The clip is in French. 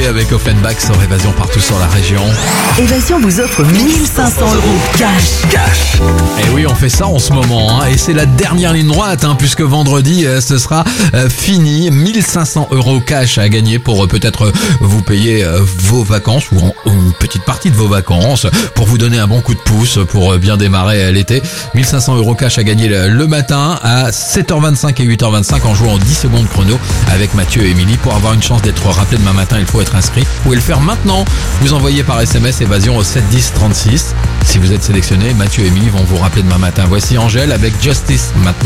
l'été avec Offenbach sur Évasion partout sur la région. Évasion vous offre 1500 € cash. Et oui, on fait ça en ce moment, hein, et c'est la dernière ligne droite, hein, puisque vendredi, ce sera fini. 1500 € cash à gagner pour peut-être vous payer vos vacances ou une petite partie de vos vacances, pour vous donner un bon coup de pouce pour bien démarrer l'été. 1500 € cash à gagner le matin à 7h25 et 8h25 en jouant en 10 secondes chrono avec Mathieu et Émilie. Pour avoir une chance d'être rappelé demain matin, il faut être inscrit. Vous pouvez le faire maintenant. Vous envoyez par SMS Évasion au 7 10 36. Si vous êtes sélectionné, Mathieu et Émilie vont vous rappeler demain matin. Voici Angèle avec Justice maintenant.